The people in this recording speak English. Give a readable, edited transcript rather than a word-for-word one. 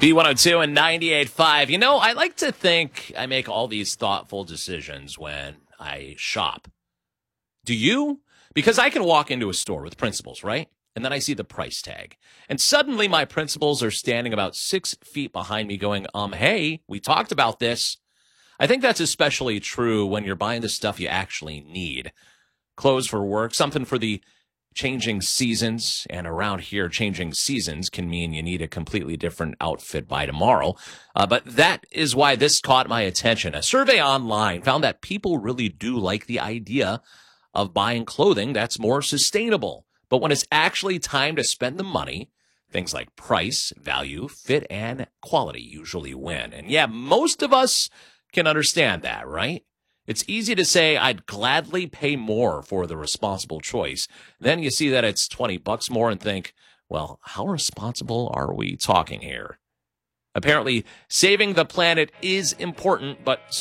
B102 and 98.5. You know, I like to think I make all these thoughtful decisions when I shop. Do you? Because I can walk into a store with principles, right? And then I see the price tag. And suddenly my principles are standing about 6 feet behind me going, hey, we talked about this. I think that's especially true when you're buying the stuff you actually need. Clothes for work, something for the changing seasons, and around here, changing seasons can mean you need a completely different outfit by tomorrow. But that is why this caught my attention. A survey online found that people really do like the idea of buying clothing that's more sustainable. But when it's actually time to spend the money, things like price, value, fit, and quality usually win. And yeah, most of us can understand that, right? It's easy to say I'd gladly pay more for the responsible choice. Then you see that it's $20 more and think, well, how responsible are we talking here? Apparently, saving the planet is important, but